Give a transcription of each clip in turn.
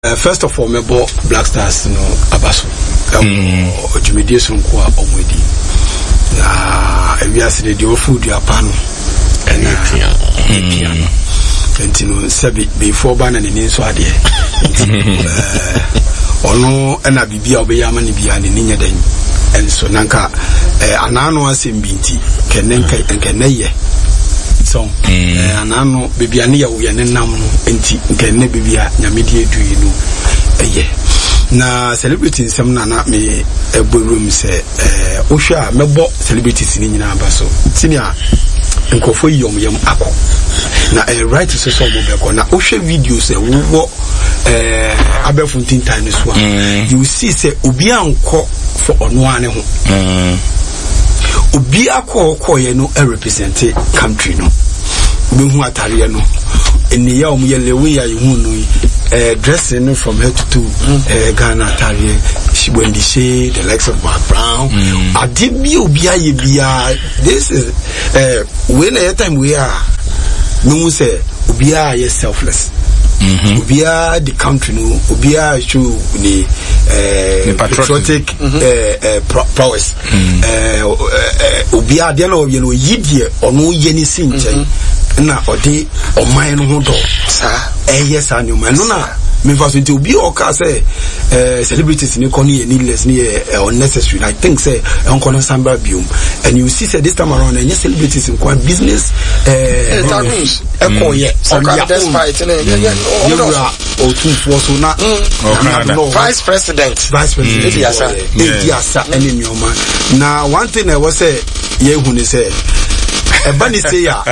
First of all, me bo Black Stars no abaso. Ojumedie so nko a omwedi. Na ewiase de ofood apa no. Piano. Entino sabi before bana ne nso ade. Ono na bibia obeyama ne bia ne nya dan. Enso nanka anano asembinti kenenye. So anano bibia ne ya wo ye ne nam no enti nkenne bibia nyamedie duyi no eye na celebrity nsem na me eborum se ohwa mebo celebrities ni nyina abaso tinia nkofo yom akọ na right to social media ko na ohwa videos wo abefuntin time so you see say obi anko for ono ane ho obi akọ ye no represent country no be hu atare no eniya omuye lewe ya hu no dressing from head to toe Ghana atare shibwendishe the likes of Mark Brown adibi obi aye bia this is when a time we are no say obi aye selfless obi are the country no obi are show the patriotic prowess obi are there no yidie ono ye ni sinche na odi oman no ho do yes and man no na me for to be o ka say celebrities ni koni needless ni unnecessary. I think say on kono samba biom and you see say this time around any celebrities in quite business ekoye on despite o two for so na vice president Ediasa any new man. Now one thing I was say ye hu ni say Ebani say ya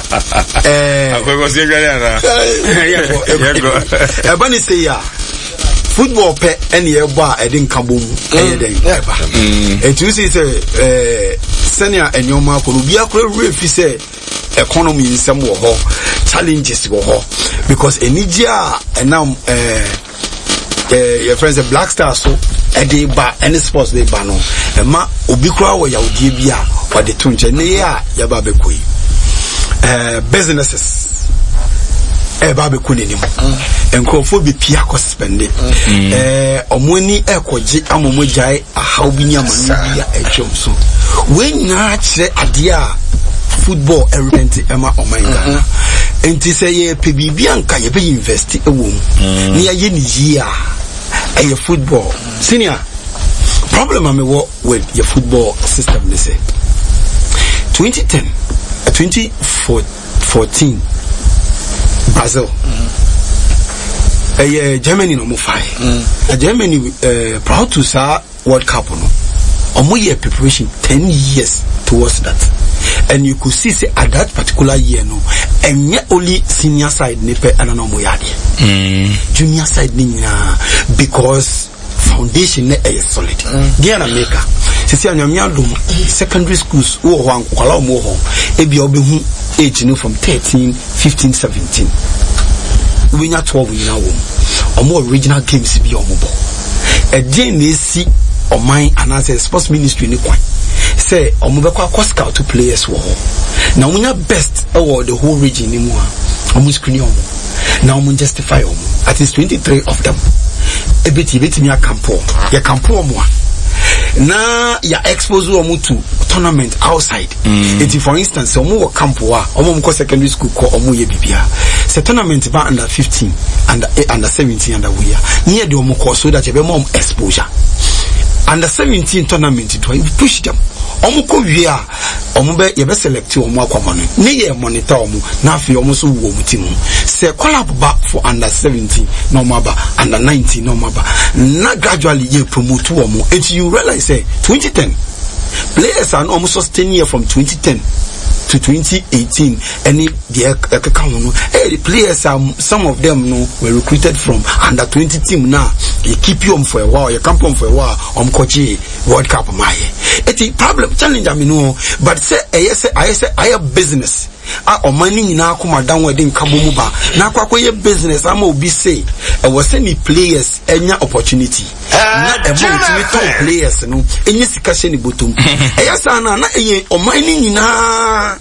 Ebani say ya football pe any eba edin kabom eden eba et you see say senior enyoma ko bia kura refi say economy nsem wo ho challenges wo ho because enija enam your friends the Black Stars so ede ba any sports they ba no ema obi kura wo yawdie bia or the tunche ne ya ba be koi businesses ba be kuni nim enkofo be pia ko spend omoni ekoje amomo jai ahaw bi nyama no bia etwom so when na kire ade a football everything ema omanga enti say ye pe bibia nka ye be invest ewom ne ya ye ni yia e football senior problem am with your football system they say 2010 2014 Brazil Germany no mo fire Germany proud to say World Cup no omo year preparation 10 years towards that and you could see say at that particular year no and only senior side ne pe ana no mo yade junior side ni because foundation ne is solid Ghana maker sisi anyamia dum secondary schools wo ho ankwala mo ho ebia obehu age no from 13 15 17 we nya 12 nyina wo omo original games bi omo bo edin na esi oman anase sports ministry ni kwan say omo be kwa scout to players wo ho na omo nya best award the whole region ni mu a omo screen omo na omo justify omo at least 23 of them ebeti mi akampo ya kampo omo na ya expose omo to tournament outside for instance omo wo kampo a omo mko secondary school ko omo ye bibia se tournament ba under 15 under 17 under we near the omo ko so that you be more exposure under 17 tournament to push them omo ko wi a omo be ye be select omo akwama no ne ye monitor omo na afi omo so wo omo team se collab ba for under 17 no maba under 19 no maba na gradually ye promote omo and you realize say 2010 players are almost sustaining from 2010 to 2018 and the players are some of them were recruited from under 20 team now you keep you on for a while you camp on for a while coach World Cup it's problem challenge I mean but say I have business o money na akoma dan wedding kabomu ba na akwakoye business am obi say e was any players enya opportunity na e mo top players no enye sika she ni bottom e yasa na eye o money nyina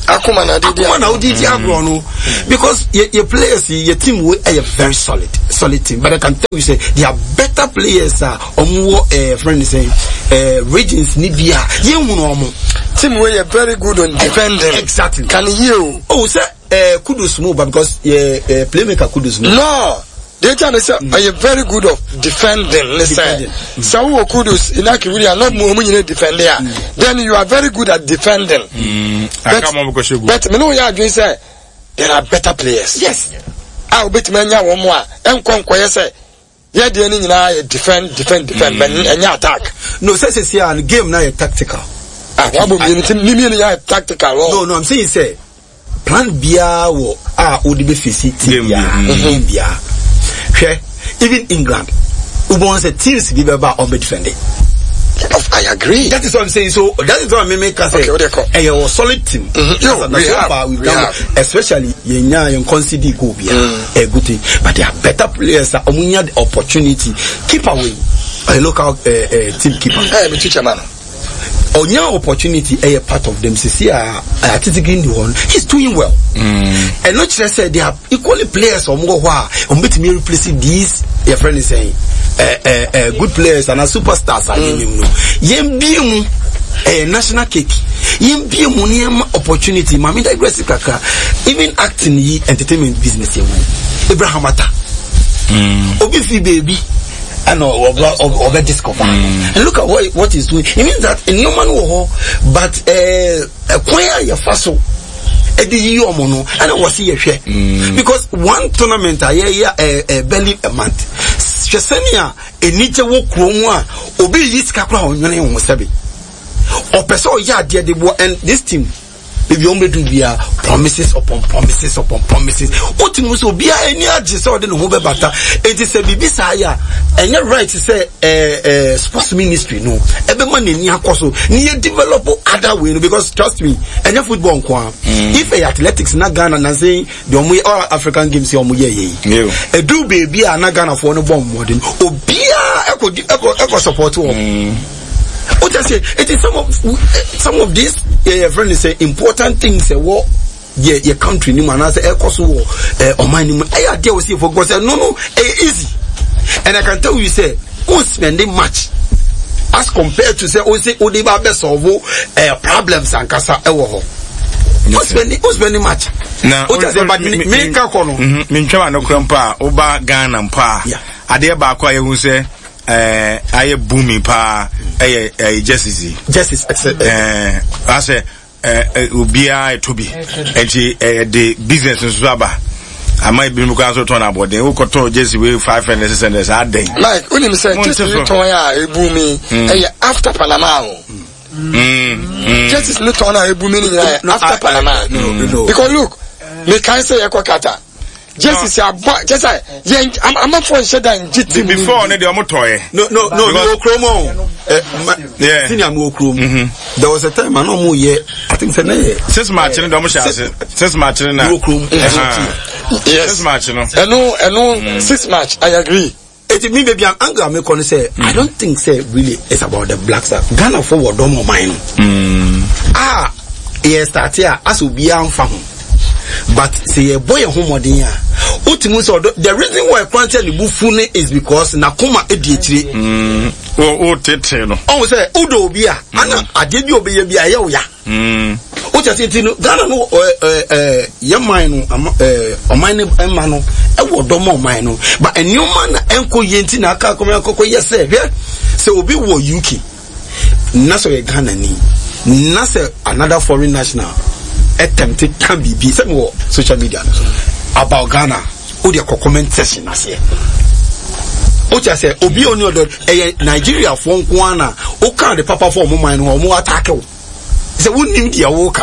Akuma na Didi agro no because your players your team will are very solid team, but I can tell you say they are better players friend saying regions Nibia team we are very good on defending. Exactly. Can you say Kudus move because playmaker Kudus move. No, they can say are you very good of defending. Listen, so Kudus in really are not more defender. Then you are very good at defending. But me know you are doing say there are better players. Yes. I'll bet me nya one more. Enkonkwo say yeah the any na defend but enya attack. No, say here game na tactical. Tactical. No, I'm saying say plan bia wo odibe fisi team bia. Even England, who wants a teams be about on defending. I agree. That is what I'm saying. So that is what I make us say. A solid team. We've done, especially young consider go be a good thing. But there are better players that omunya the opportunity. Keep away. A local team keeper. Me teacher man. Onya opportunity a part of them. See, he's doing well. And not just say they are equally players or more. Bet me replacing these. Your friend is saying. Good players and superstars are Yembium a national cake. Yembium opportunity. Mami digress kaka. Even acting ye entertainment business Abraham Mata. Obifi baby. And over discover. And look at what he's doing. It means that a new man will but acquire your faso. And I was here because one tournament a barely a month. Shesenia a niche walk obi this kakra on your name was sabi. Or person ya dear the and this team. If you only do via promises upon promises upon promises. What you must be any just or the home better. It is a bibisaya and you're right to say sports ministry. No, every man in Yakoso near develop other way because trust me, and your football if a athletics not Ghana and saying the only all African games you a do baby are not Ghana for no bomb modern or be echo support. What I say, it is some of these friends say important things. What your country ni man say echo or mine. I deal with you for God. No, easy. And I can tell you say who spending much as compared to say they best solve problems and kasa ewo. Who's spending much? Now, but me kakono. Me chama no krompa oba Ghana mpa. Ade ba kwa ye hu say aye booming pa justice I say ubia to be the business nso aba I might be because so turn about then we control just we 5 and cents a day like when you say just turn ya booming after Panama just no turn ya booming after Panama because look me can say ekokata just I'm not for shedding before the motoy. No chromo. Senior no chromo. There was a time I know more yet. I think since March in the since March in yes, March. No, 6 March. I agree. It mean baby I'm angry. I'm gonna say I don't think say really it's about the black stuff. Ghana forward don't mine. Yes, that here as will be found. But say a boy home the reason why I planted the bufune is because Nakuma ADHD. Oh, say Udo Bia, Anna, I did you be a ya. What I said to Ghana no Yamino, or mine Mano, a word domo mino, but a new man, Uncle Yentina, Kakomako, yes, sir. So be war Yuki. Naso a Ghana ni, Nasa another foreign national. Attempted can be some more social media about Ghana. Who they comment session as here. What I say, Obi on your Nigeria from Kwana, who can the papa for mine or more attack. It's a wound in the walker.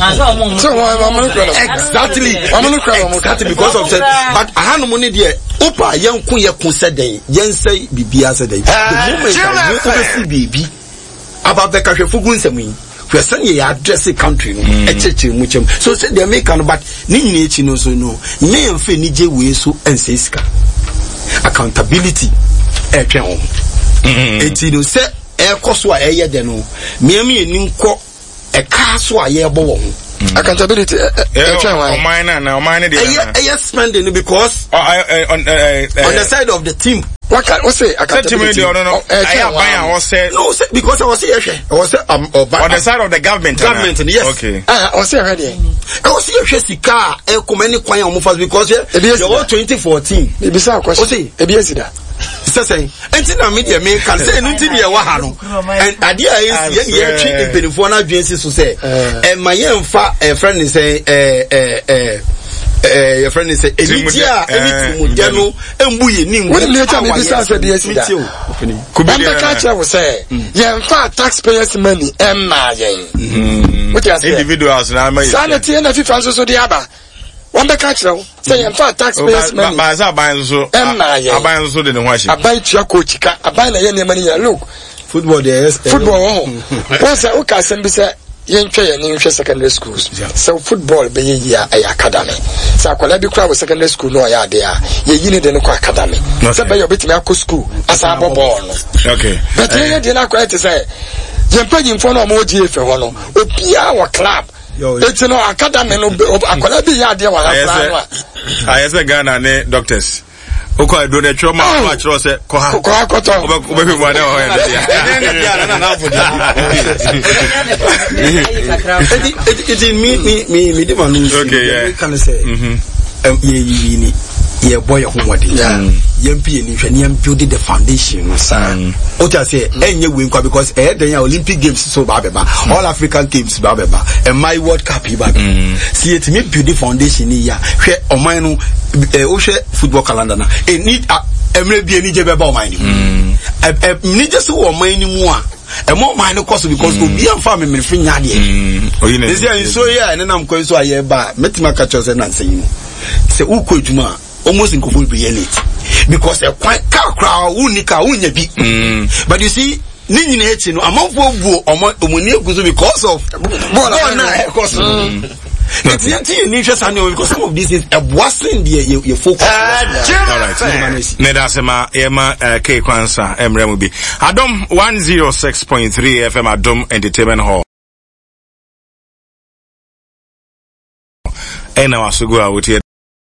Exactly because of that. But I had no money there. Opa, young Kuya Kunsade, Yen say, Bibi as a day. The moment I baby about the country for Gunsami. We are saying you address the country, so say they make an but Nini no so no. Me and Fe Nije we so and Siska accountability. It no say air cost wa air deno. Me and Ninko a car so a year bow. Accountability. Yes, spending because on the side of the team. What say accountability? No, because I was here. On the side of the government. Government, yes. Okay. I was here already. I was here. Car. Because the whole 2014. Maybe so. Say. Saying, and in a media may can say nothing be a wahano. And idea is yen treat the Penifona agencies to say, and my young friend is your friend is anything Mujano, and we need what later maybe said yes. Could be say, yeah, taxpayers' money, and my individuals now, sanity and 50 francs so the other. One the catch now. Say in fact taxpayers money. But I buy so. I buy so the wash. I buy your coach. I buy the money. Look, football there. Football. Once I okay, somebody say young secondary schools. So football be a academy. So I could be crowd with secondary school. No, I there. You need the academy. So by your bit me school as a born. Okay. But you did not quite to say. You're paying for no more GF for one. Our club. It's no academy no akola bi ya de wala plan. I say Ghana ne doctors. Oko do the trauma match ro say ko ha. Ko akoto. Obe fi mo na ho It me the man. Okay, yeah. Can say yeah, boy, homewarding. Yampi and Yam build the foundation. What I say, any win because the Olympic Games so babeba, all African Games babeba, and my World Cup babeba. See it me build the foundation here. Share on my no football calendar. It need a maybe any job about mine. Need just one money more. And more minor cost because we'll be a farming in Finyadi. This year so yeah, and then I'm going to a year by Metima catchers and answering. Say, who could you almost in Kufu be elite because a quite crowd unica unya be. But you see, Nini Hetino, a month of because of it's not in interest because some of this is a wasting your focus. Alright, Nedasema Emma K Kwansa Emre Mubi Adom 106.3 FM Adom Entertainment Hall. And I was to go out here.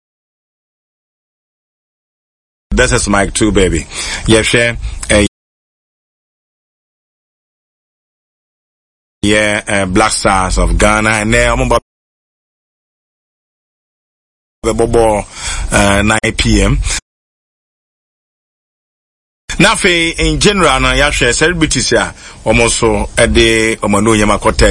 This is Mike 2, baby. Yeah, share. Black Stars of Ghana, and then I'm about 9 p.m. Now, in general, na ya share celebrities ya almost at the Omano Yamakota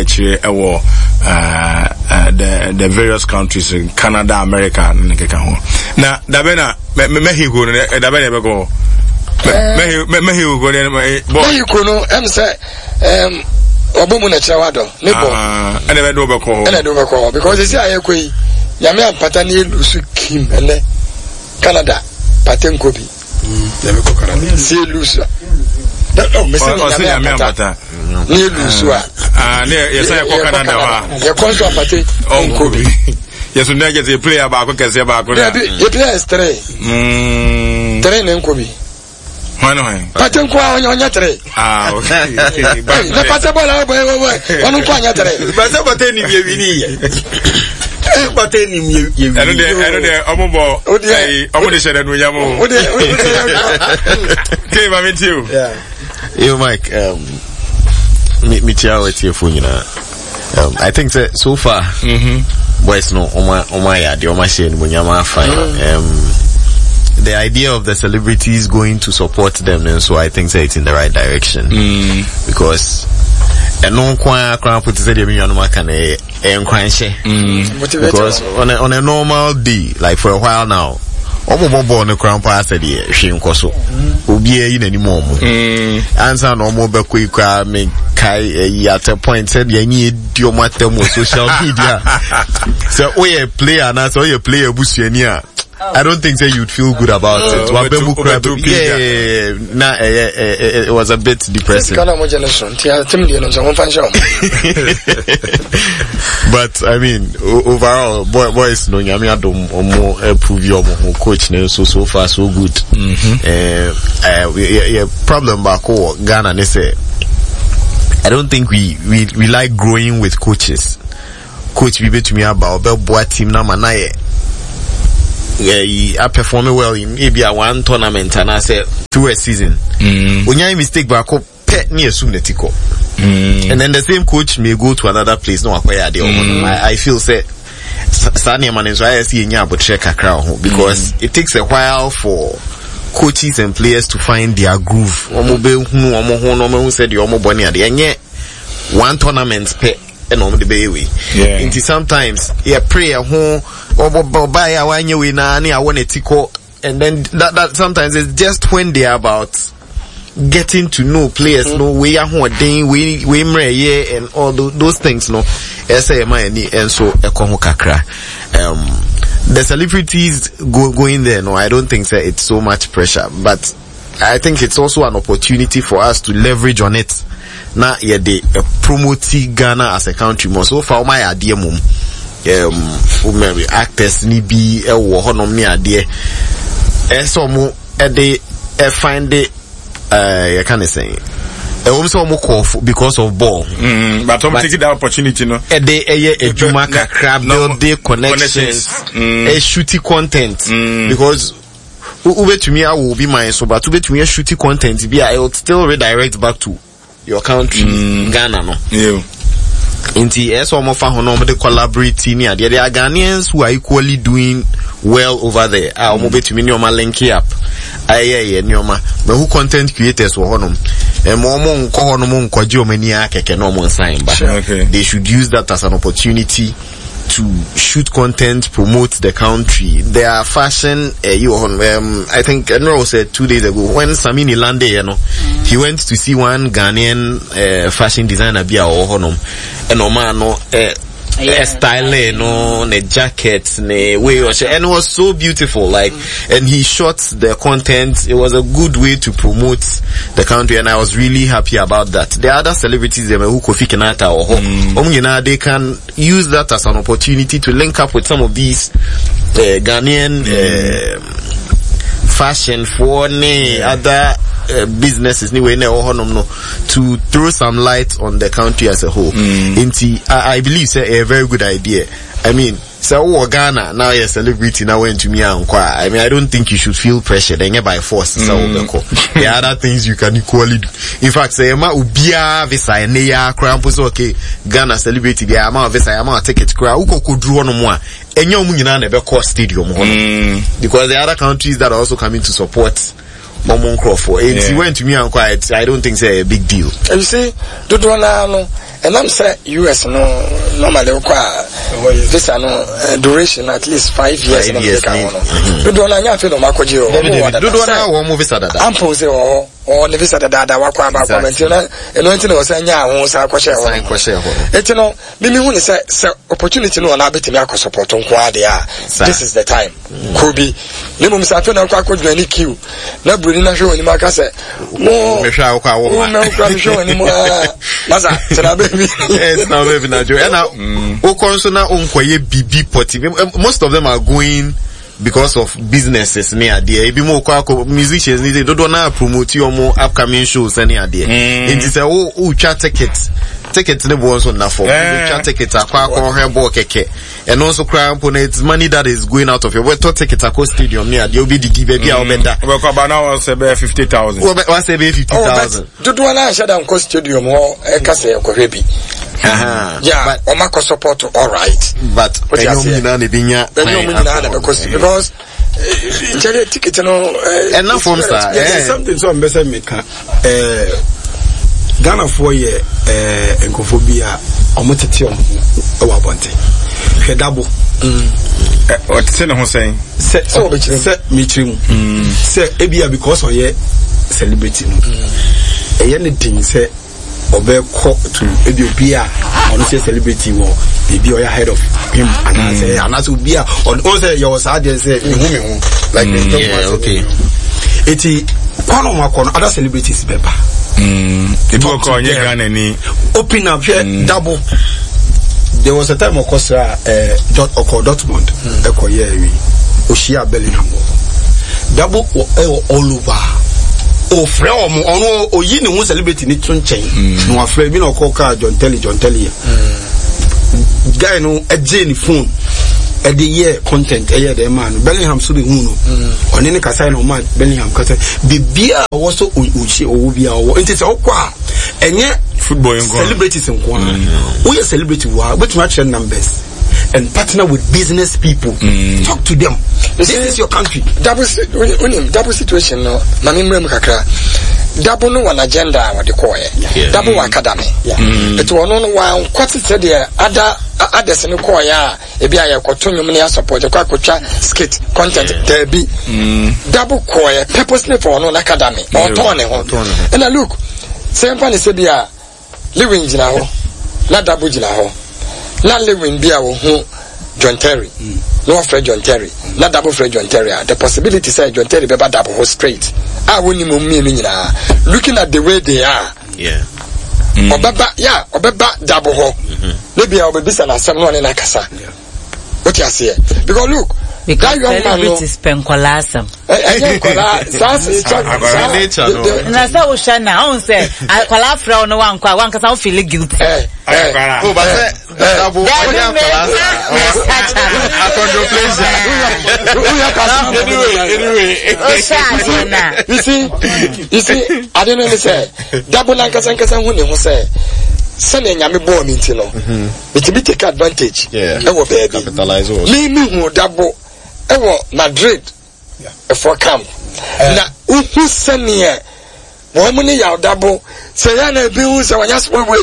the various countries in Canada, America, and now Dabena Mexico, Dabena go Mexico, Mexico, and say, Obumuna Chawado, Nipo, and I do because it's a quay, Yamia Patani Lusu Kim, and Canada, Patenkobi. See Lusa. No, Mr. Yamia near Lusua. Yes, I Canada. Your consul party on Kobe. Yes, we get a player about you play as three. Train and Kobe. Patenko on your tray. Ah, okay. The Patabala, on Quanya tray. But any you I don't know, okay, I meet you. Yeah. You, Mike, me chia with your phone, I think that so far, boys, no, my yard, your machine, when you're fine. The idea of the celebrities going to support them, and so I think that it's in the right direction. Because and no choir crown put said because on a normal day, like for a while now, Omo on the crown pass said she nkoso obi in any more answer no more be quick me kai at a point said you need your matter more social media. So we a player now, so you play a busiania. I don't think that you'd feel good about it. It was a bit depressing. But I mean, overall, boys, no, I don't prove your coach. So far, so good. Problem back home, Ghana, they say, I don't think we like growing with coaches. coach bi betumi aba obeboa team na manaye I perform well in maybe a one tournament and I say through a season. When you mistake back up pet me assume that and then the same coach may go to another place no acquire the I feel say Sani man is why I see but check a crowd because it takes a while for coaches and players to find their groove. Omo said the omo boni ade enye one tournament pet and on the baby. Into sometimes pray a home or buy a 1 year na I want a tico and then that sometimes it's just when they are about getting to know players, no we are we and all those things, no. And so the celebrities going there, no, I don't think that it's so much pressure, but I think it's also an opportunity for us to leverage on it. Now, they promote Ghana as a country more. So far, my idea, actors ni be a wohonom ni idea. So mo they find it. I can't say. Also more because of ball. But I'm taking the opportunity, no. A Juma crab build their connections, a shooty content because. Ube to me, I will be my so, but ube to me, shooty content. I will still redirect back to your country, Ghana, no. Yeah. Inti eso mo fa hono mo de collaborate ni ade there are Ghanaians who are equally doing well over there. Mo betumi ni o ma link up. Aye ni o ma. But who content creators wo hono. Mo nko hono mo nkoje o mani akeke no mo sign but they should use that as an opportunity to shoot content, promote the country. There are fashion, I think Enro said 2 days ago, when Samini landed, he went to see one Ghanaian fashion designer, and style, the jackets, way, and it was so beautiful, like, and he shot the content. It was a good way to promote the country, and I was really happy about that. The other celebrities, who Kofi Kenata or they can use that as an opportunity to link up with some of these Ghanaian fashion for other businesses to throw some light on the country as a whole. I believe it's a very good idea. I mean, so Ghana now you're a celebrity now went to me and inquire. I mean, I don't think you should feel pressured by force. There are other things you can equally do. In fact, say ubia visa neya krampus okay Ghana celebrity be ama visa ama ticket kra uko kudru no mo a enyo mu nyina na be cost stadium because the other countries that are also coming to support Momon Crawford. He went to me and quiet. I don't think it's a big deal. And you see, and I'm saying US normally require visa duration at least 5 years. I'm or the visa that wakwa ba comment and when was anya won sa kwhye it no me hu ni say opportunity no na betimi akosuport nko ade a this is the time Kobe me mum sa fe na kwa kodwani queue na bruni na hwe oni maka say mo me hwa akwa wo ma na kwa hwe oni mo masa tena baby yes now baby na jo na o konso na onkoye bibi poti most of them are going because of businesses near there. Ebi mo kwa musicians need to na promote your more upcoming shows near there. It is a chat tickets ne bo so na for chat tickets akwa hebo keke and also cramp on it's money that is going out of your weto tickets akwa stadium near there obi digi baby a obeda we kwa ba now say 50,000 we say 50,000 dodo na shada nko stadium o e ka say ekwohwe yeah, but Omako support all right. But because ticket and now from something so better make Ghana for year enkophobia omotetion e wa bonte hwedabo what say no saying say mitrim say ebia because oye celebrity no anything say obeko to Ethiopia on say celebrity wo be or ahead of him and as obia on also your side say like okay eti kwano makono other celebrities beba it will call you Ghana ni open up here double. There was a time of course Dortmund ekoyewi Oshia Bellingham double all over. O frɛ ɔno oyi ne ho celebrity ni tun chain no afrɛ bi na ɔkɔ ka John Telly guy no a Jane phone at the year content a year the man Bellingham so be huno on any kasa no man Bellingham kasa bibia also uchi obia o it is okwa enye football celebrities in kwa we celebrity wa but match numbers and partner with business people. Talk to them. This is your country. Double situation no na memre kakra. Double no one agenda what they call it. Double academy. It will no one quite said the others in the call ya e bia ya kotonyo mne support e kwa skit content there be double call purposely for no academy or turn ho. And I look same fan say bia living jina ho na double jina ho. Na living bia wo hu John Terry. No Fred John Terry. Not double Fred John Terry. The possibility say John Terry be double ho straight. I won't looking at the way they are. Yeah. Obeba double ho. Maybe I'll be busy and someone in Akasa. What you say? Because look, because celebrities penkolasam. Na sa o shana on say akwala fra no wan kwa wan kasa o feel guilty. Oh, but double you see, I don't know say double nkasa hu ne ho say sene nyame bo mi ntino it be take advantage e wo baby capitalize me hu double e wo Madrid for camp na hu sene wo mo ne ya double say ya na bi hu say wanya so we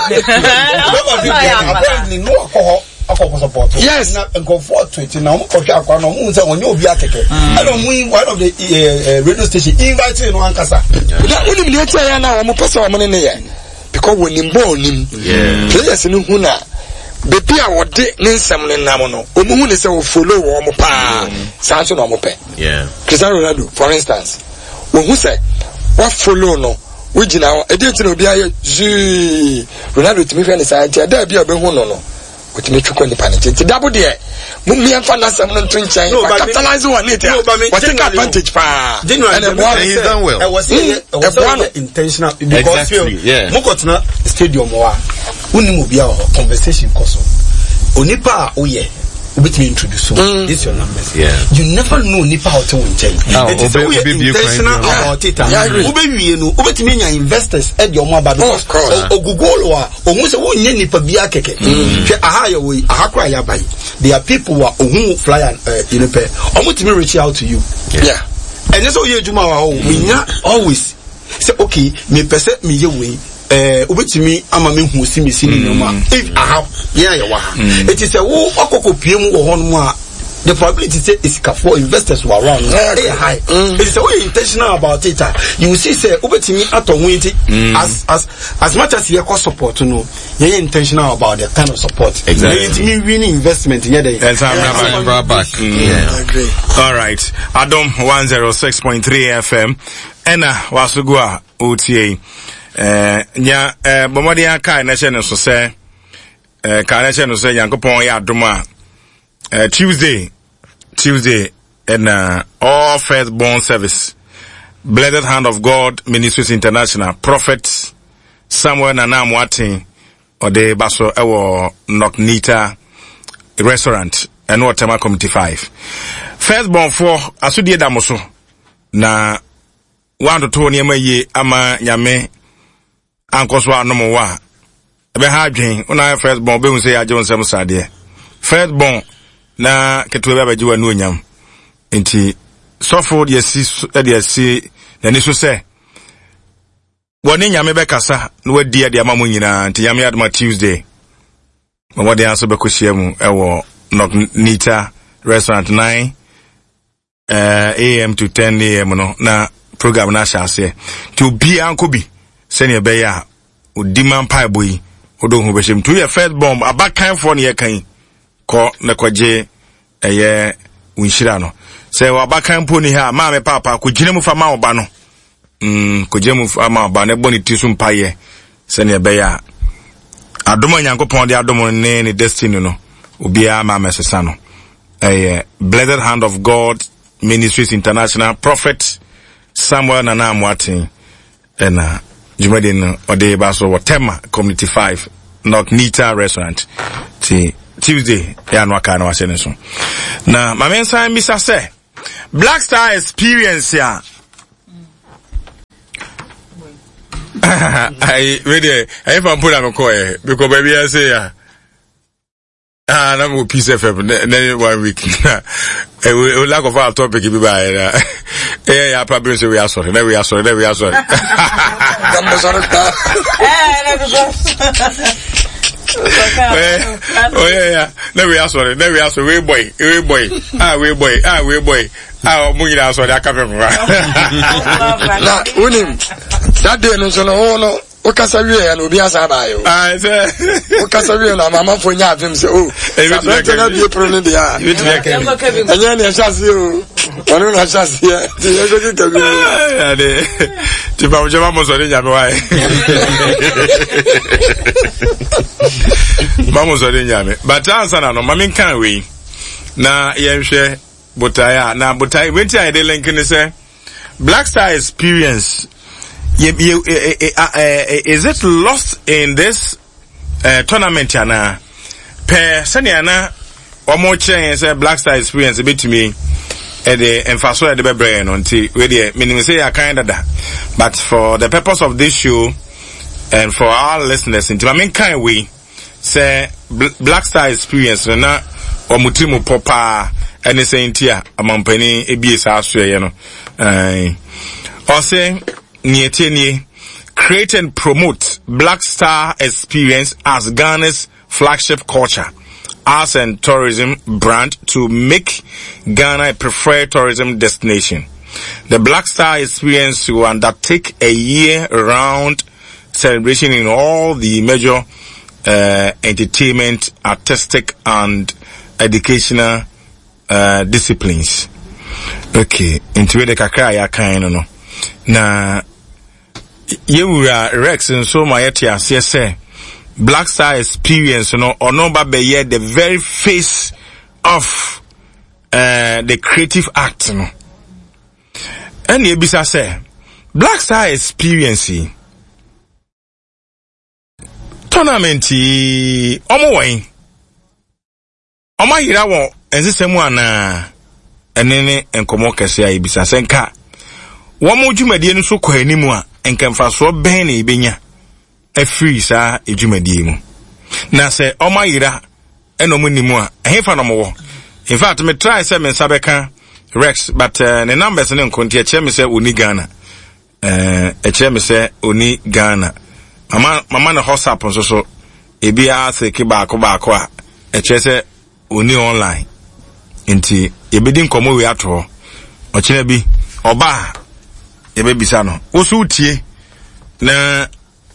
yes and go for 20 now mo kohwe akwa no mo say onye obi akeke and one of the radio station inviting no ankasa na unim le tia ya na wo mo pese wo mo ne ye because when him born him players no hu na bebi a wode ne nsam ne nam no omu hu ne say wo follow wo mo pa sanso no mo pe Cristiano Ronaldo for instance wo hu say what follow no we gina e dey tin obi aye Ronaldo timi fe ne say tia da bia be hu no with me chukwa ni panete double there mummy and fan some no to nchen capitalize on it what take advantage pa and he's done well. I was intentional because mokotna stadium wa uni mo bia conversation koso onipa oye obetimi introduce this your numbers you never know nipa how to nchen it is so intentional about it obewie no obetimi nya investors e de omo abado ogugolo wa omu se wonye nipa bia keke hwe aha ya we aha kwa ya bai there are people who ohu flyer you know pe omo timi reach out to you and so ye juma wa we nya always say okay me pese me ye we obetimi ama me hu si ni no if aha ya wa it is a wo okokopie mu wo hono a the probability say is for investors who are around high it is a way intentional about it you will see say obetimi atonwo enti as much as you cost support no you intentional about the kind of support exactly winning investment yeah they back I agree. All right Adom 106.3 FM ena wasugua OTA nya bomodi aka na che no so say ka na che no say yankopon ya adoma Tuesday and all firstborn service Blessed Hand of God Ministries International Prophet Samuel Nana Mwati or the Baso Ewo Noknita restaurant and Watema Committee 5 firstborn 4 asudie damoso na 1 to 2 niema ye ama nyame ankoso anomo wa ebe ha adwen una firstborn be hu say aje onsem sade firstborn na ketuwe baba jiwa no nyam enti sofo de si na ni so se woni nyame be kasa no wadi ade ama mo nyina enti nyame adma Tuesday mo de aso be kohia mu ewo Nita restaurant 9 AM to 10 AM no na program na shase ti obi anko bi se ne be ya odiman pai boyi odo hu be shem to your first bomb abakan for ne kan ko na kwaje eye winshira no se wa bakan po ni ha ma me papa ko gine mu fa ma oba no ko je mu fa ma oba ne boni tisu mpaye se ne be ya adoma nyankopon de adoma ne destiny no obi a ma mesesa no Blessed Hand of God Ministries International Prophet Samuel Nana Mwati ena jumadi no ode ba so Watema Community 5 Nita restaurant. Tuesday, ya no aka na wase ne so. Na ma men san bisa say Black Star experience ya. I really I even put on a coy because baby I say ya. Na mo piece FM then 1 week. We lack of our topic be by yeah probably say we are sorry. Then we are sorry. Oh yeah. Then we are sorry. We boy. We boy. Mungi na sorry. I can't remember. Na unim. That day no so no. Okasa wie na obi asa ba yo. Say. Okasa wie na mama fo nya afem say oh. Na bi pro ne dia. Anya na chase o. Onu na chase ya. Ti e go ti tabi. Ya de. Ti ba mo jama mo so ni nya me wa. Mama so ni nya me. But answer na no mama kan we. Na ye hwe botaya na botaya wenti I dey link ni say Black Star experience. Is it lost in this tournament yana? Per seniana or more change say Black Star experience a bit to me at the emphasis at the brain on tea meaning say I kind of that. But for the purpose of this show and for our listeners into I mean kind we say Black Star experience na or mutimu popa any saying tia among penny ABS house or say create and promote Black Star experience as Ghana's flagship culture, arts and tourism brand to make Ghana a preferred tourism destination. The Black Star experience will undertake a year-round celebration in all the major entertainment, artistic and educational disciplines. Okay, into the kakra ya kind no. Na Yewura Rex and so my say Black Star experience or no be the very face of the creative act no. And Yebisa say Black Star experience tournament omo wen omo yira won ensesemu ana enene enkomo kese ya Yebisa senka womo dwumadie no so kwa animu a enkemfaso ben na ibenya afiri sa edwumadie mu na se omayira enomo nimu a ehefa no mo in fact me try say me sabeka Rex but the numbers ne nkonti eche me say oni Ghana eche me say oni Ghana mama na WhatsApp so ebi a se ke baako a eche say oni online nti ebedi nkomo we ato o kire bi oba ebebisa no osu tie na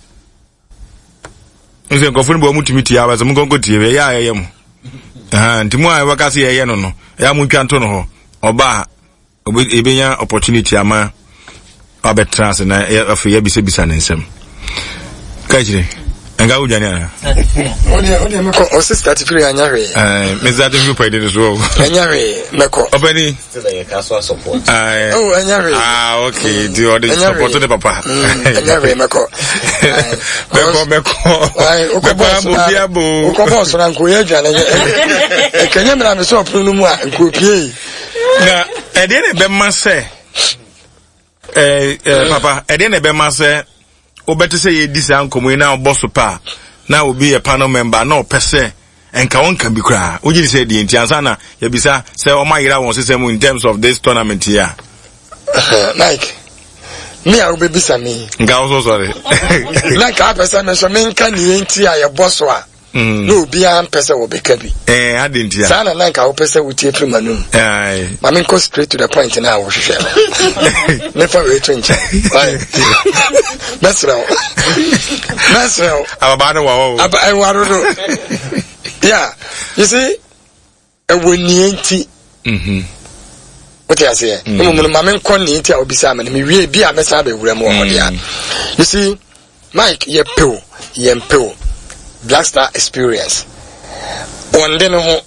nse nkofo bo mutumi tie abaza mungongo tie ya yem ntimu a wakase ye no ya muntwa nto no ho oba ebenya opportunity ama abetrans na afi ya bisa nsem kajire nga ujani ana oni meko o sister tifiri anyare mezade view pa ide so anyare meko obani still like casual support oh anyare okay do the support the papa anyare meko papa mo biabo ukobo so na nko ye adwane kenya me na me so opro no mu a nko pie na ede ne be ma se papa ede ne be ma se obete say ye disa ankomo na oboso pa na obi a panel member na opese enka wonka bi kra oji say di ntiansa na ya bisa say o mayira won system in terms of this tournament here like me I will be bisa me nga so sorry like a person me so me nka ni enti a ye boso a no obi an pese wo be ka bi adintia sana na nka wo pese wo tie primanum ma me go straight to the point na wo hwehwe me for we twenty that's now ababa wa I want yeah you see woni enti what you say ma me ko ni enti a obisa ma me wie bi a me sa be wura mo ho dia you see Mike ye pew Black Star experience on den ho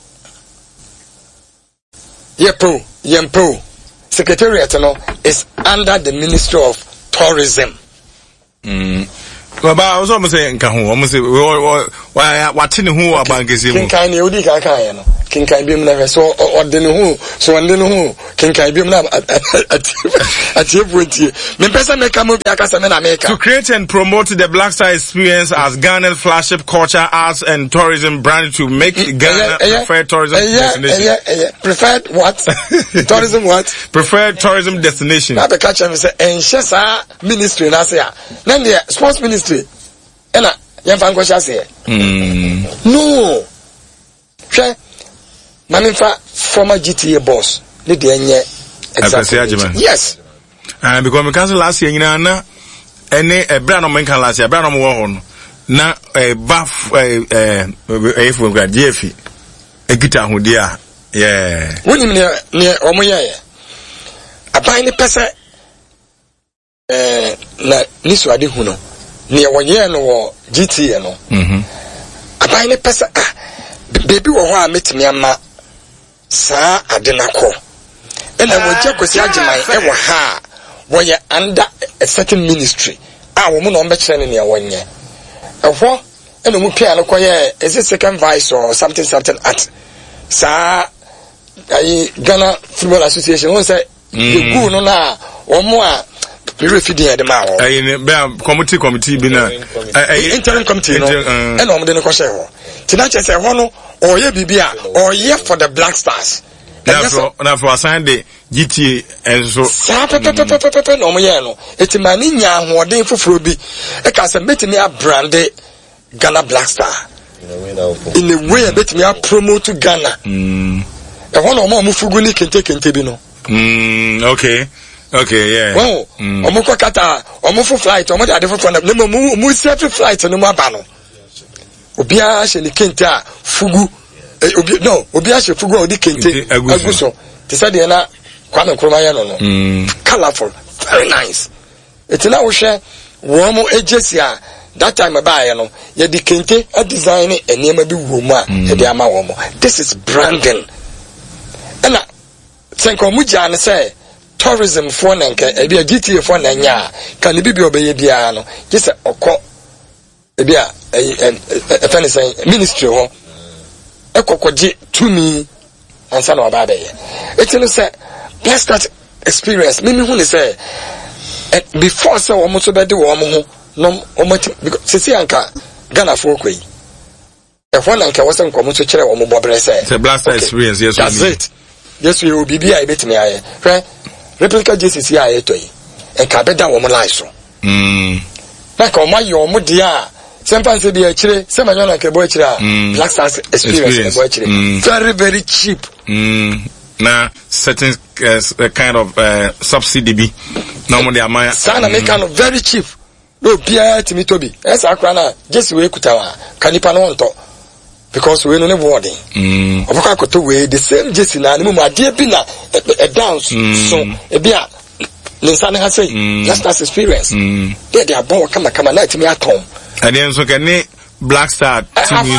yempo secretariat no is under the Ministry of Tourism baba also say nka ho say watene ho abankese mu kinkan ne odi kan kan no kinkan bi mu na so odene ho so ndene ho kinkan bi mu na atie buontie me pesa me kamo bi akasa me na America to create and promote the Black Star experience as Ghana's flagship culture, arts and tourism brand to make Ghana preferred tourism destination. Preferred what? Tourism what? Preferred tourism destination. Na be catch me say enhesa ministry na say na the sports ministry ena yemfa nkosha say no hwe manifa former GTA boss ne de enye exactly yes because me cancel last year nyina na ene ebra no men kan last year ebra no mo ho no na baf efo gra jefi egita ho dia yeah woni ne omoye aban ne pese na nisu ade hu no ne wonye no wo GTA no aban ne pese baby wo ho a metimi ama saa ade nakọ ena wonje kwesi agiman e wo ha woye under a certain ministry wo mu no mbe kire ne wonye ehwo ena mu pia no koye is it second vice or something at saa ai Ghana Football Association won say the go no na omo a refidi de ma wo ai be committee bi na interim committee no ena omo de no ko share ho tina che say ho no oye bibia oye for the Black Stars na for assign the GTA enso no mo ye no etimani nya ahoden foforo bi e ka say betimi a brand Ghana Black Star in a way betimi a promote Ghana e ho no mo fugu ni kente bi no okay yeah well omo ko kata omo fu flight omo de foforo na mu set flight no mo aba no obia she ni kente a fugu obia she fugu odi kente aguso te say de na Kwame Nkrumah ya no colorful very nice etina wo hwe wo mo agency a that time buy no ye di kente a design enema bi wo mu a ye de ama wo mo this is branding and senko mu jane say tourism for na nka e bia GTA for na nya kan bi obeye bia no just okọ e bia e say ministry ho ekokoje tumi ansa na oba beye etino say Black Star experience me hu ne say before say wo mo so be de wo mo ho no o mo because see anka Ghana for kwei e ho na nka wo se nko mo so kire wo mo bobre say the Black Star experience yes that's it yes we will be bia betimi aye replica JCC aye to yi e ka be da wo mo live so like o ma yo mo dia sempan se bia kire se manyo na ke bo kire a Black Star experience bo kire very very cheap na certain kind of subsidy be normally amaya sana make kind of very cheap no bia timi to bi esa akra na just we kutawa kanipa no nto because we no ne boarding obaka akoto we the same just na mu ade bi na a dance so e bia ninsane ha say just as experience they are born kama na timi atom and then so can Black Star timi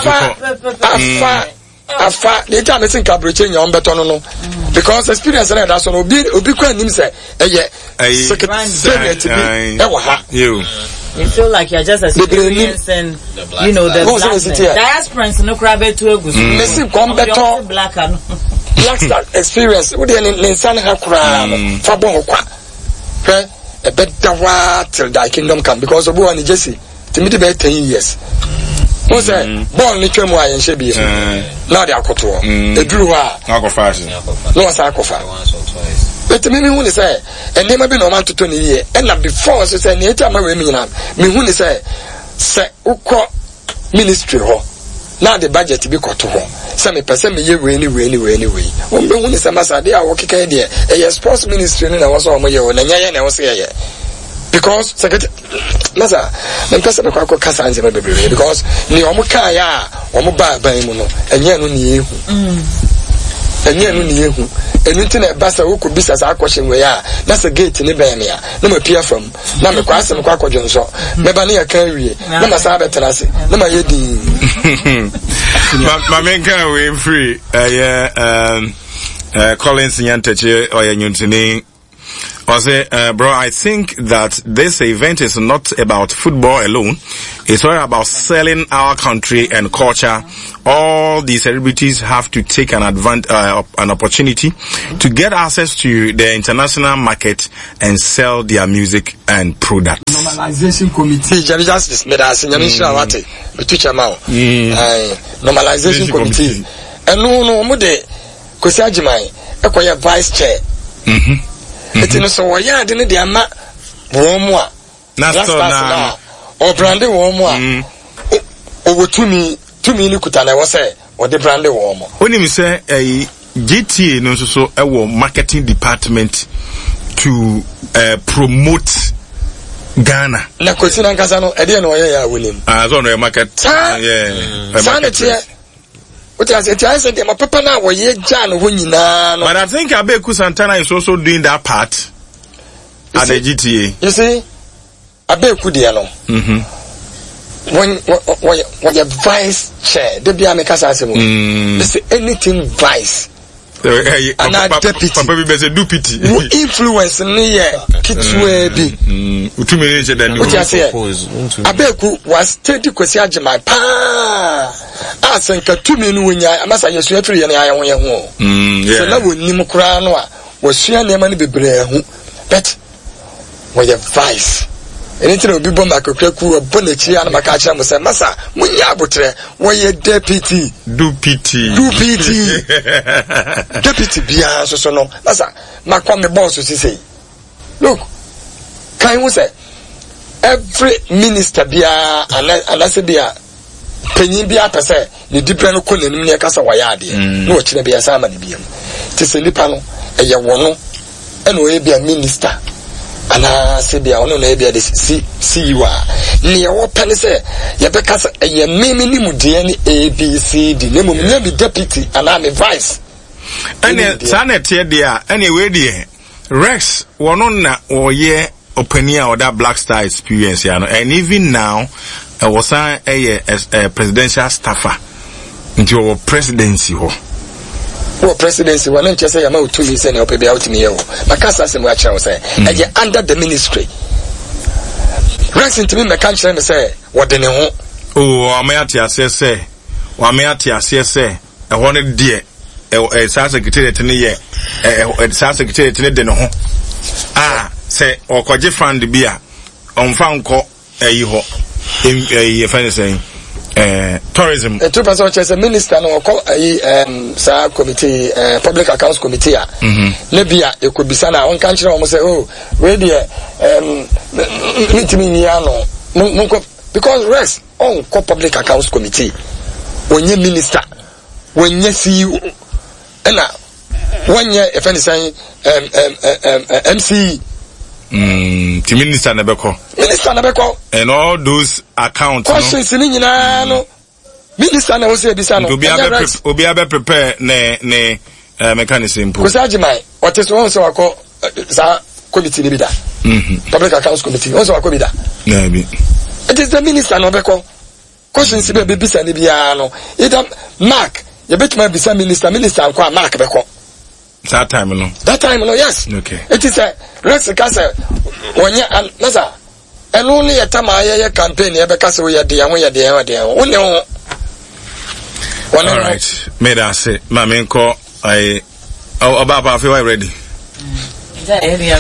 so afa the time I think abreche nya ombeto no because experience na that so obi kwa nim say secretary to be e wa ha you feel like you're just experiencing you know the diasporans no crab to egusu mesi kombeto Black Star experience we dey ninsan ha kura no fa bon kwa hwe e better wa till the kingdom come because obo ani Jesse timidi be 10 years mo say born ni twemu ayen hye bi na de akoto eduru ho a akofa no wasa akofa but me hu ni say enema bi no man toto ni ye na before so say ni eta ma we mi nyina me hu ni say ukọ ministry ho na the budget bi koto ho say me pese me ye we ni o me hu ni say masa de a wo keka de e sports ministry ni na wo so o mo ye o na nya ye na wo se ye because secretary masa me pese be kwa kasa anze bebere because ni o mo kan ya o mo ba ban mu no enye no ni ehu enye no ni ehu enu na basa wo ko bisa sa akwhye we ya na sa gate ni ben ya na ma pia from na me kwa asem kwa akwadwo nso me ba ne ya kan wie na ma sa betena se na ma ye din ma men kan we free Collins Nyantache or Nyuntini I say, bro, I think that this event is not about football alone. It's all about selling our country and culture. All the celebrities have to take an opportunity to get access to the international market and sell their music and products. Normalization committee, justice, normalization committee. And no, Mude, Kosiajimai, Equia vice chair. It's in so ya didn't the ama Womwa. Nasta or brandy Womwa. Over 2 million Kutana was say, or the brandy Womo. When you say a GTA, no, so a marketing department to promote Ghana. Na Kosina Casano, I didn't know ya William. As on a market. Yeah. But I said, my papa now were ye Jan winning. But I think Abeku Santana is also doing that part at the GTA. You see, Abeku Diano. When your vice chair, the Biamekasasimo, they say anything vice. And our deputy, deputy, influence near Kitwe B. What I say, Abeku was steady Kosiaja my pa. I think 2 million when I must have your free and I want your home. So now we Nimokranoa was sharing their money be brave, but with your vice. Anything will be bomb like a crew of Bonnetti and Macacha was a massa. When you are where deputy. Deputy Bia, so no. Massa, Macquame boss, as he say. Look, can you say every minister Bia and I say Bia Penny Bia per se, the different colon near Casa Wayadi, no Chinabia Samadi Biam. Tis a lipano, a yawono, and we be a minister. Ana sebia ono na ebia de see you are near what penny say ye because ye mimi ni mudie ni ABCD ne mum nya be deputy and I'm a vice ene sanet ye dia anyway there Rex wono na oye openia or that Black Star experience ya no, and even now was a presidential staffer into our presidency ho. Presidency, one and just say, I'm out to me, send out to me. My cousin said, watch out, say, and you're under the ministry. Racing to me, my country, and say, what the no? Oh, I may at say, or I may at say, I wanted dear, a secretary to me, a secretary to the no. Ah, say, or Kwaji found the beer on found call a year in a friend saying. Tourism. 2% as a minister no call sa committee public accounts committee Libya it could be sana on country almost say oh where the because rest on public accounts committee when you minister when you see and 1 year if any saying MC Minister Nebeko and all those accounts questions no? Minister na wose ebisa no obi abe prepare ne mechanism po Kosajimai what is one so wako sa committee ni bida public accounts committee one so wako bida na bi it is the minister no beko questions be bisa ni bia no either mark you bet my bisa minister anko mark beko that time no yes okay it is a Rex Kasa when you and Nasa and only a time I campaign ever Kasa we are the only all right made us say Mamenko I about I feel ready I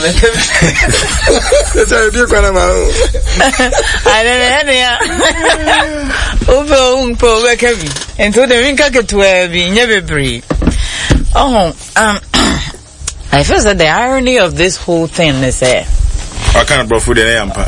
feel that the irony of this whole thing is what kind of bro food and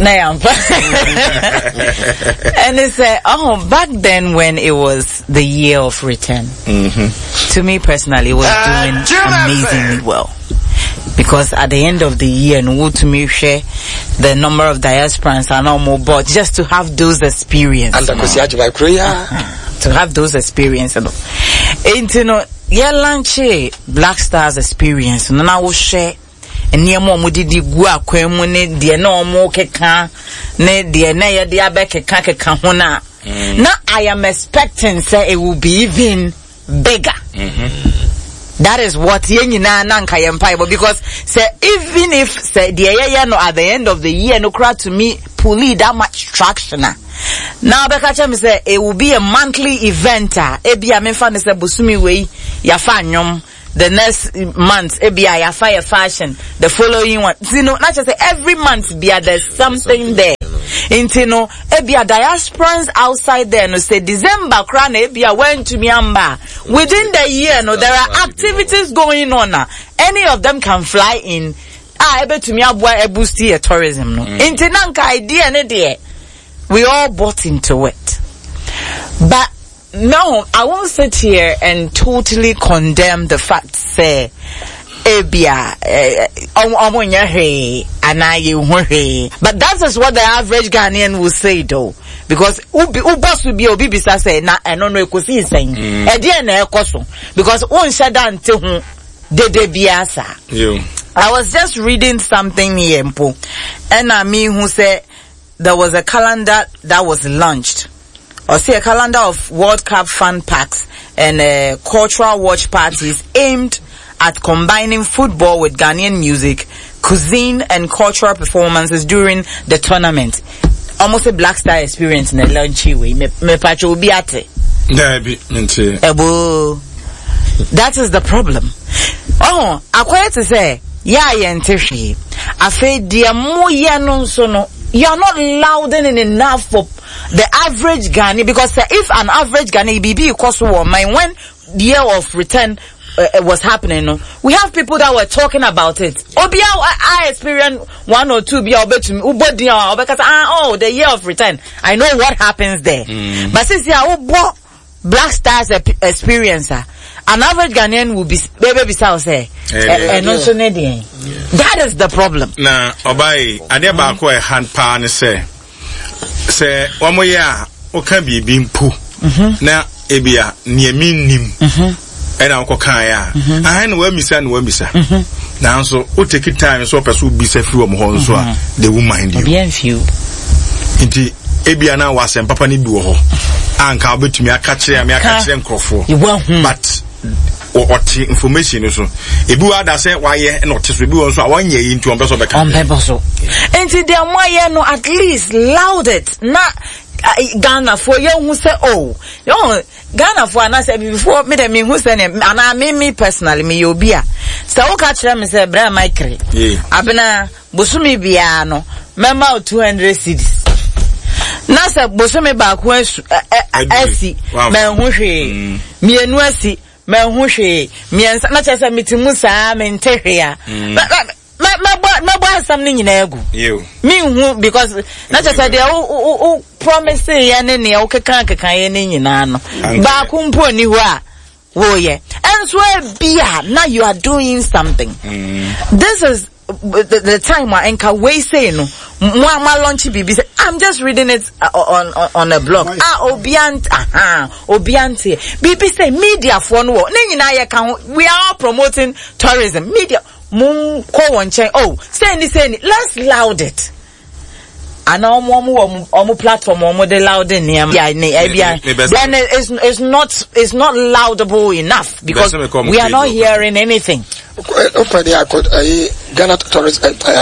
it's back then when it was the year of return, to me personally it was doing amazingly well, because at the end of the year no to me share the number of diasporans are no more, but just to have those experiences to have those experiences and you know yeah launch Black Stars experience no na wo share enia mo modidi gu akwemu ne de na omo keka ne de na ye de abekeka ho na I am expecting say it will be even bigger That is what yenyina nanka yempa, because say even if say the year no at the end of the year no crowd to me pull that much traction now bekacha me say it will be a monthly event ebia me fa ne say bosumi wei ya fa nyom the next month ebia ya fa fashion the following one you know not just say every month bia there's something there into no ebia diasporans outside there no say December kra na ebia went to Myanmar within the year no there are activities going on any of them can fly in ebe to me abua boost your tourism no into nanka idea ne there we all bought into it. But no, I won't sit here and totally condemn the fact say ebia omonya he anaye he. But that is what the average Ghanaian will say though, because boss will be obi bisa say na eno no ekosi saying e dey na ekoso because on shada nte hu dede biasa. I was just reading something here mpo and I mean who say there was a calendar that was launched, or say a calendar of World Cup fan packs and cultural watch parties aimed at combining football with Ghanaian music, cuisine and cultural performances during the tournament. Almost a Black Star experience in a launchy way. Me pacho biate. That is the problem. Oh, I to say, yeah, yentishi. I feel dear mo no so no. You are not loud enough for the average Ghanaian, because if an average Ghanaian BB cost one mind when the year of return was happening, we have people that were talking about it. I experienced one or two the year of return. I know what happens there. But since Black Stars experiencer, an average Ghanaian will be baby say and also that is the problem. Na obai ade ba ko e hand pa ne say omo ya o kan bibi mpo na ebia ne minnim e na ko kan ya ahan na wa misa na so o take time so person bisa fi wo mo ho so a they will mind you bien few inti ebia na wasem papa ni bi wo ho anka obetumi aka kire nkrofo but what information so ebi wa da say waye na otiso ebi won so a wanye yi nti on beso beka on beso enti de amoye no at least loud it na Ghana for you who say oh yo Ghana for na say before me dem who say na me personally me obia so o ka kire me say bra micre abena bosumi bia no member 200 cedis na say bosumi ba ko asi men hu hwe mienu asi men hu hwe miensa na chese mitimu saa mentehwe a my something in egu me hu because na chese de o promise ya ne ne o kekan ye ne nyina no ba ku mpo ni ho a wo ye enso bia now you are doing something. This is the time where Enka we say no ma launch bibi say I'm just reading it on a blog obiante bibi say media for no ne nyina ye kan we are all promoting tourism media mun ko won chen say ni let's loud it and omo platform omo de loud in then it's not laudable enough because we are not hearing anything. Ghana Tourist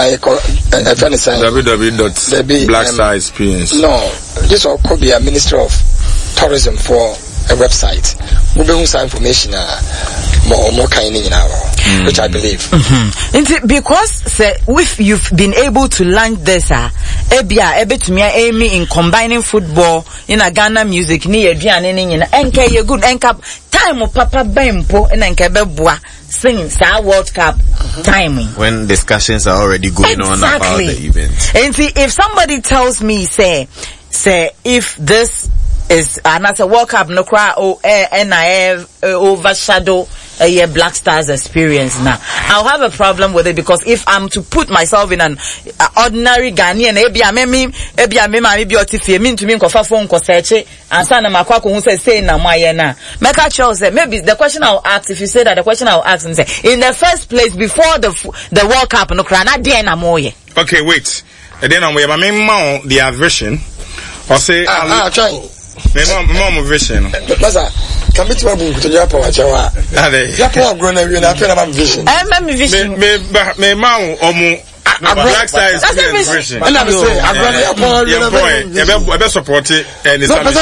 www.blackstarexperience. No, this could be a Ministry of Tourism for a website. We will some information more kind in our which I believe. Because if you've been able to launch this aiming in combining football in a Ghana music ni enke ye good enka time of papa bempo enke beboa sing sa World Cup timing when discussions are already going on about the event. And see, if somebody tells me say if this is another World Cup no cry and I have overshadow a Black Stars experience now, I'll have a problem with it because if I'm to put myself in an ordinary Ghanaian maybe the question I'll ask, if you say that, the question I'll ask and say in the first place before the World Cup no cry not there na moye. Okay, wait. Then I'm the version or say try. Mom vision. Commit to Japan. Japan grown up in a vision. I'm vision. Me mount black size vision. And I'm saying, I'm going to support it and it's not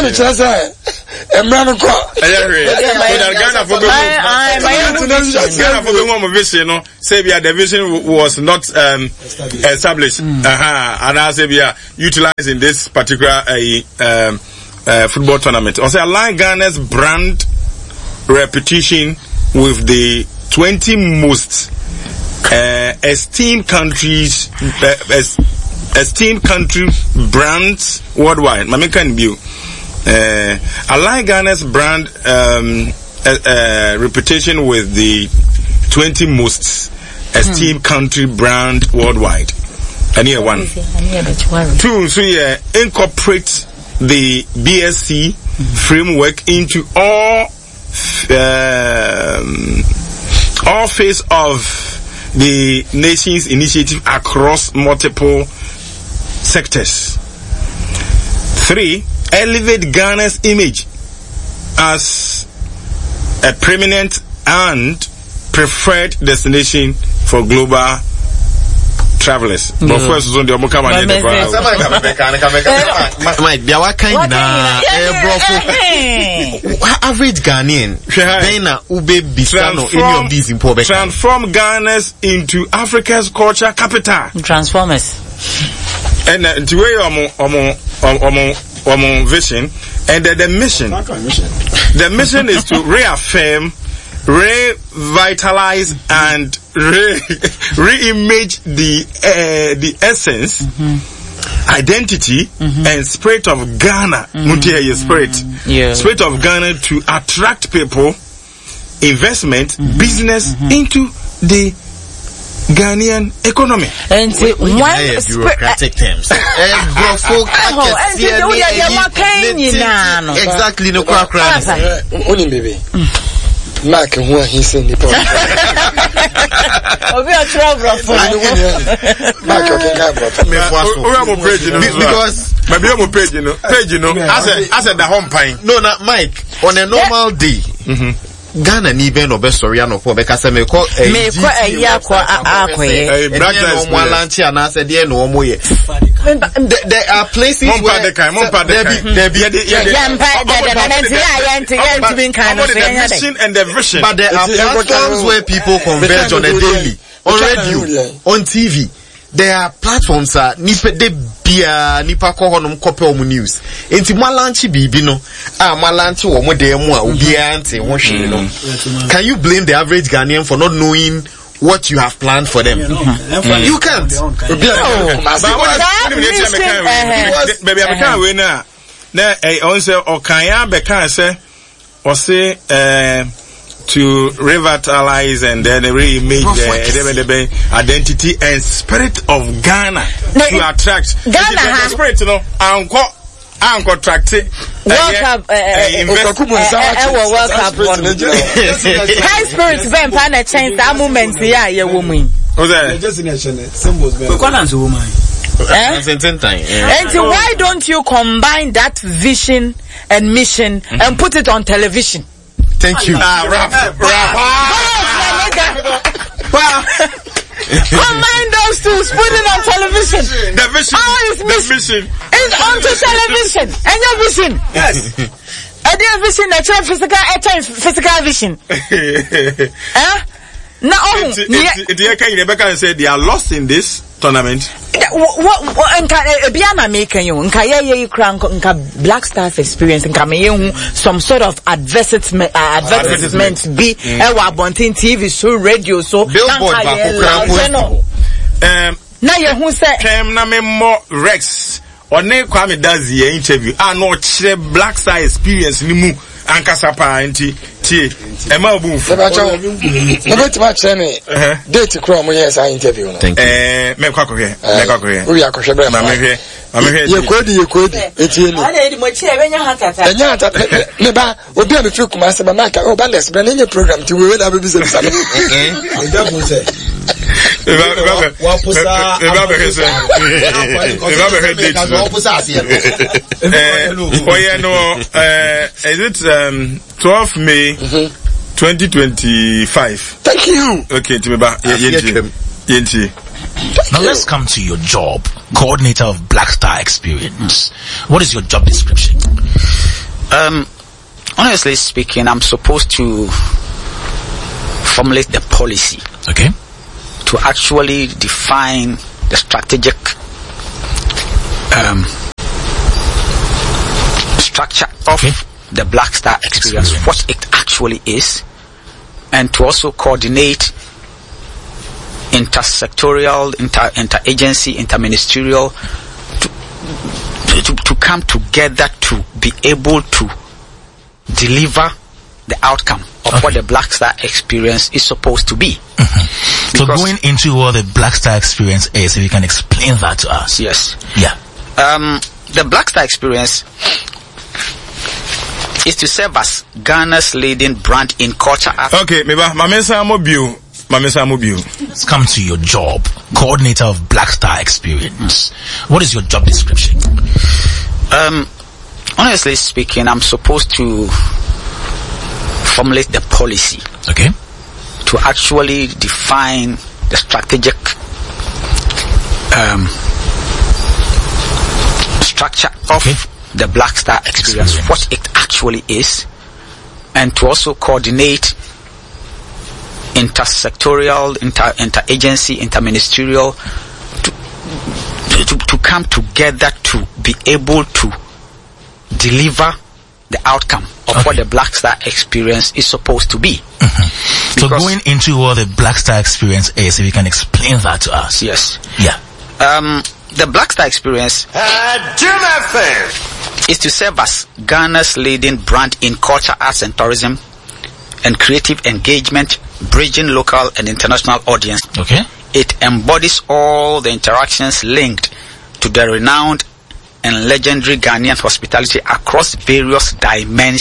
the vision was not established. And I say we are utilizing this particular football tournament. Also, align Ghana's brand reputation with the 20 most esteemed country brands worldwide. Mamikan view. Align Ghana's brand reputation with the 20 most esteemed country brand worldwide. And here one. Two, so yeah, incorporate the BSC framework into all phase of the nation's initiative across multiple sectors. 3, elevate Ghana's image as a prominent and preferred destination for global travelers. But first, on the Omoka man, average Ghanaian, any of these important. Transform Ghana into Africa's culture capital. Transformers. And the way vision and the mission is to reaffirm, revitalize and re-image the essence, identity and spirit of Ghana. Spirit of Ghana to attract people, investment, business into the Ghanaian economy. And one bureaucratic terms. Exactly, no crack. Only baby. Mark and what he said. Because maybe I'm a page, as a the home pine. No, not Mike. On a normal day. Ghana ni ben obe sorry ano for because me ko there are places where and the vision, but there are platforms where people converge on a daily, on radio, on TV. There are platforms nipa ko honom kope omu news. Enti malanchi bibi no, malanchi wo mo de mu a obi ante ho hwe no. Can you blame the average Ghanaian for not knowing what you have planned for them? You can't. Baby, I can't win now. Na onse okanya be kan say o say to revitalize and then re-image the identity and spirit of Ghana to attract Ghana spirit, you know, anko attract World Cup high spirit ben pan a chance that moment ya woman. Just in a symbols woman. And so why don't you combine that vision and mission and put it on television? Thank you. Combine those two, put it on television. The vision. The mission. It's onto television. And your vision. Yes. And your vision, physical vision. Now, Rebecca said they are lost in this tournament. What Biana making you Black Stars experience and some sort of advertisement be Bontin TV so radio so billboard now you who said more Rex or ne Kwame does the interview no Black Star experience ni mu ankasapa anti tie ema bu fu bet ma chene date kro mo yes I interview no me kwa kohe we akohwe bre ma me ye kodi etie ni ana edi mo chi ebenya hatata me ba obi am fi kuma se ba maka o ba les bre na program ti we na be bi se Is it 12 May 2025? Thank you. Okay, Timeba. Now let's come to your job, coordinator of Black Star Experience. What is your job description? Honestly speaking, I'm supposed to formulate the policy. Okay. To actually define the strategic structure of the Black Star Experience, what it actually is, and to also coordinate intersectorial, interagency, interministerial, to come together to be able to deliver the outcome of what the Black Star Experience is supposed to be. So going into what the Black Star Experience is, if you can explain that to us. Yes. Yeah. The Black Star Experience is to serve as Ghana's leading brand in culture. Okay, Let's come to your job, coordinator of Black Star Experience. What is your job description? Honestly speaking, I'm supposed to formulate the policy. Okay. To actually define the strategic structure of the Black Star Experience, what it actually is, and to also coordinate intersectorial, interagency, interministerial, to come together to be able to deliver the outcome of what the Black Star Experience is supposed to be. So going into what the Black Star Experience is, if you can explain that to us. Yes. Yeah. The Black Star Experience is to serve as Ghana's leading brand in culture, arts and tourism, and creative engagement, bridging local and international audience. Okay. It embodies all the interactions linked to the renowned and legendary Ghanaian hospitality across various dimensions